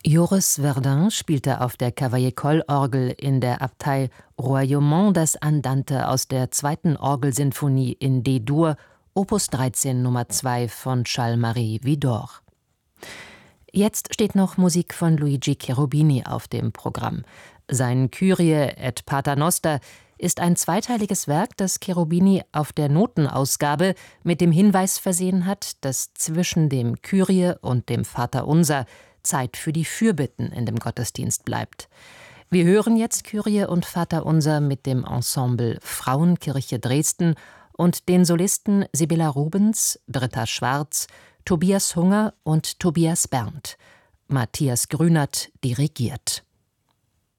Joris Verdun spielte auf der Cavaillé-Coll-Orgel in der Abtei Royaumont das Andante aus der 2. Orgelsinfonie in D-Dur, Opus 13 Nummer 2 von Charles-Marie Widor. Jetzt steht noch Musik von Luigi Cherubini auf dem Programm. Sein Kyrie et Paternoster ist ein zweiteiliges Werk, das Cherubini auf der Notenausgabe mit dem Hinweis versehen hat, dass zwischen dem Kyrie und dem Vaterunser Zeit für die Fürbitten in dem Gottesdienst bleibt. Wir hören jetzt Kyrie und Vaterunser mit dem Ensemble Frauenkirche Dresden und den Solisten Sibylla Rubens, Britta Schwarz, Tobias Hunger und Tobias Berndt. Matthias Grünert dirigiert.